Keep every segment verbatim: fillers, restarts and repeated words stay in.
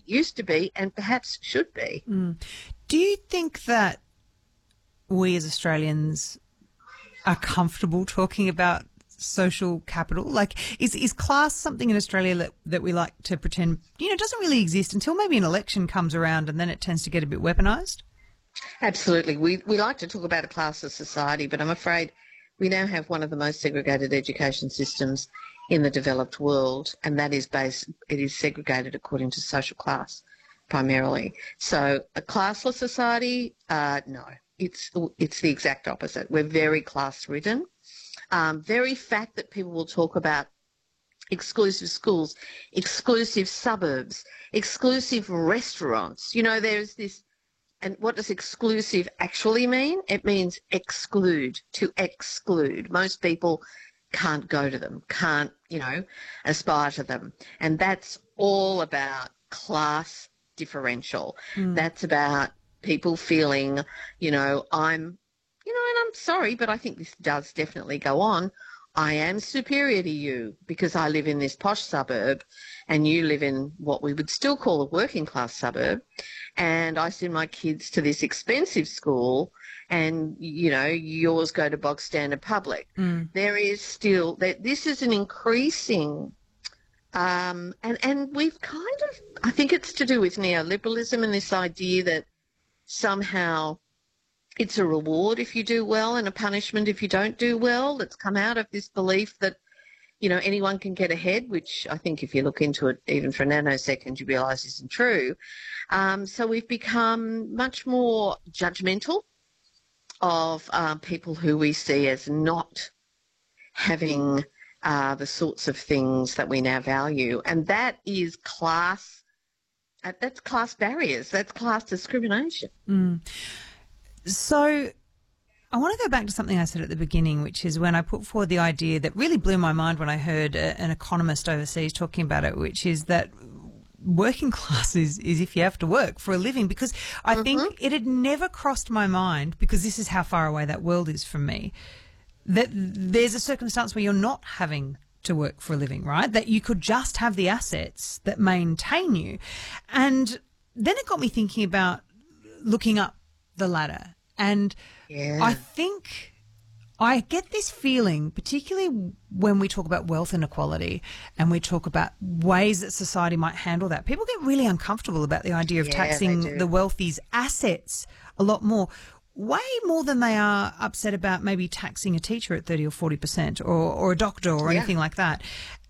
used to be and perhaps should be. Mm. Do you think that we as Australians are comfortable talking about social capital? Like, is is class something in Australia that, that we like to pretend, you know, doesn't really exist until maybe an election comes around and then it tends to get a bit weaponised? Absolutely. We we like to talk about a classless society, but I'm afraid we now have one of the most segregated education systems in the developed world, and that is based, it is segregated according to social class primarily. So a classless society, uh, no, it's it's the exact opposite. We're very class-ridden. Um, very fact that people will talk about exclusive schools, exclusive suburbs, exclusive restaurants. You know, there's this, and what does exclusive actually mean? It means exclude, to exclude. Most people can't go to them, can't, you know, aspire to them. And that's all about class differential. Mm. That's about people feeling, you know, I'm, you know, and I'm sorry, but I think this does definitely go on. I am superior to you because I live in this posh suburb and you live in what we would still call a working class suburb, and I send my kids to this expensive school and, you know, yours go to bog standard public. Mm. There is still, that this is an increasing, um, and, and we've kind of, I think it's to do with neoliberalism and this idea that somehow it's a reward if you do well and a punishment if you don't do well. That's come out of this belief that, you know, anyone can get ahead, which I think if you look into it even for a nanosecond, you realise isn't true. Um, so we've become much more judgmental of uh, people who we see as not having uh, the sorts of things that we now value. And that is class, uh, that's class barriers, that's class discrimination. Mm. So I want to go back to something I said at the beginning, which is when I put forward the idea that really blew my mind when I heard a, an economist overseas talking about it, which is that working class is, is if you have to work for a living, because I mm-hmm. think it had never crossed my mind, because this is how far away that world is from me, that there's a circumstance where you're not having to work for a living, right? That you could just have the assets that maintain you. And then it got me thinking about looking up the ladder. And yeah. I think I get this feeling, particularly when we talk about wealth inequality and we talk about ways that society might handle that. People get really uncomfortable about the idea of yeah, taxing the wealthy's assets a lot more, way more than they are upset about maybe taxing a teacher at thirty or forty percent or, or a doctor or yeah. anything like that.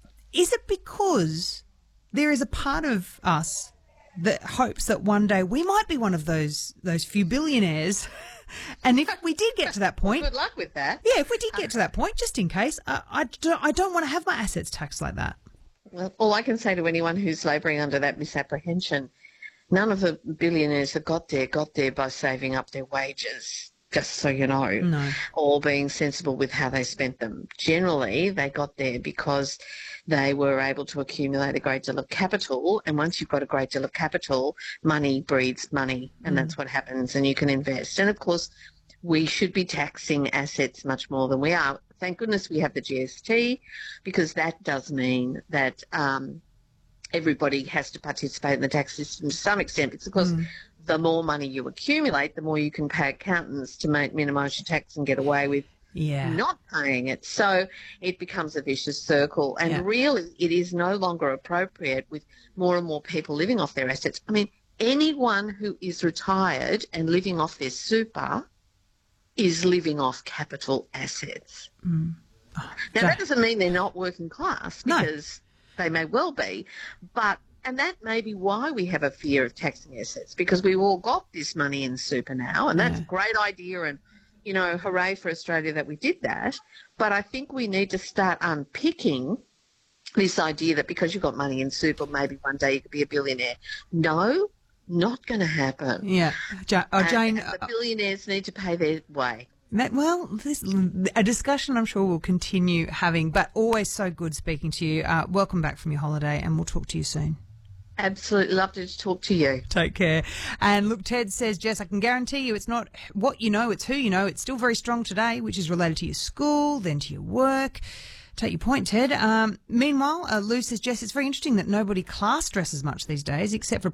Is it because there is a part of us that hopes that one day we might be one of those those few billionaires? And if we did get to that point... Good luck with that. Yeah, if we did get to that point, just in case, uh, I, don't, I don't want to have my assets taxed like that. Well, all I can say to anyone who's labouring under that misapprehension, none of the billionaires that got there got there by saving up their wages, just so you know, no. or being sensible with how they spent them. Generally, they got there because they were able to accumulate a great deal of capital, and once you've got a great deal of capital, money breeds money, and mm. that's what happens, and you can invest. And, of course, we should be taxing assets much more than we are. Thank goodness we have the G S T, because that does mean that um, everybody has to participate in the tax system to some extent, because mm. the more money you accumulate, the more you can pay accountants to make minimise your tax and get away with yeah. not paying it. So it becomes a vicious circle. And yeah. really it is no longer appropriate with more and more people living off their assets. I mean, anyone who is retired and living off their super is living off capital assets. Mm. Oh, now, that doesn't mean they're not working class, because no. they may well be, but and that may be why we have a fear of taxing assets, because we've all got this money in super now, and that's yeah. a great idea, and, you know, hooray for Australia that we did that. But I think we need to start unpicking this idea that because you've got money in super, maybe one day you could be a billionaire. No, not going to happen. Yeah. Ja- oh, Jane, and, and the billionaires need to pay their way. That, well, this a discussion I'm sure we'll continue having, but always so good speaking to you. Uh, welcome back from your holiday, and we'll talk to you soon. Absolutely love to talk to you. Take care. And look, Ted says, Jess, I can guarantee you it's not what you know, it's who you know. It's still very strong today, which is related to your school, then to your work. Take your point, Ted. Um, meanwhile, uh, Lou says, Jess, it's very interesting that nobody class dresses much these days, except for